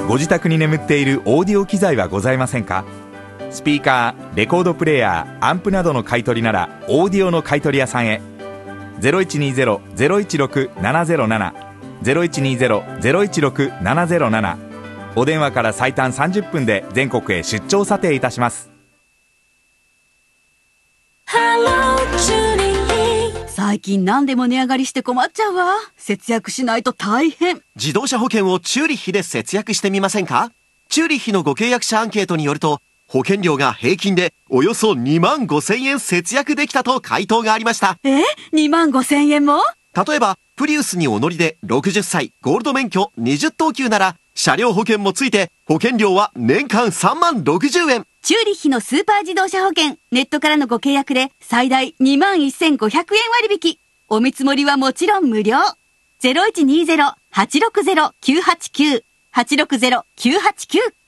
ご自宅に眠っているオーディオ機材はございませんか？スピーカー、レコードプレーヤー、アンプなどの買い取りならオーディオの買い取り屋さんへ。 0120-016-707 0120-016-707。お電話から最短30分で全国へ出張査定いたします。 最近何でも値上がりして困っちゃうわ。節約しないと大変。 自動車保険をチューリッヒで節約してみませんか？チューリッヒのご契約者アンケートによると、保険料が平均でおよそ2万5000円節約できたと回答がありました。 2万5000円も？ 例えば、プリウスにお乗りで60歳、ゴールド免許20等級なら、車両保険もついて、保険料は年間3万60円。 チューリッヒのスーパー自動車保険、ネットからのご契約で最大2万1500円割引。お見積もりはもちろん無料。0120-860-989 860-989